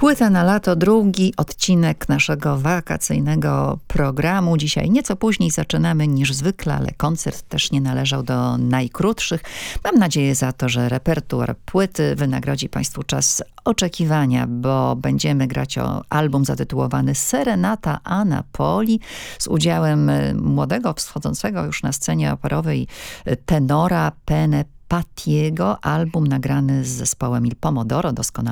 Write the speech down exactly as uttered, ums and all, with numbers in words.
Płyta na lato, drugi odcinek naszego wakacyjnego programu. Dzisiaj nieco później zaczynamy niż zwykle, ale koncert też nie należał do najkrótszych. Mam nadzieję za to, że repertuar płyty wynagrodzi Państwu czas oczekiwania, bo będziemy grać o album zatytułowany Serenata a Napoli z udziałem młodego, wschodzącego już na scenie operowej tenora Pene Patiego. Album nagrany z zespołem Il Pomodoro, doskonale